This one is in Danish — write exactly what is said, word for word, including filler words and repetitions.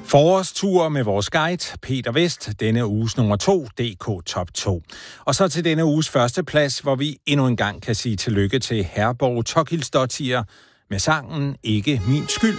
Forårstur med vores guide, Peter Vest, denne uges nummer to, D K Top to. Og så til denne uges første plads, hvor vi endnu en gang kan sige tillykke til Herborg Tokilsdottir med sangen Ikke min skyld.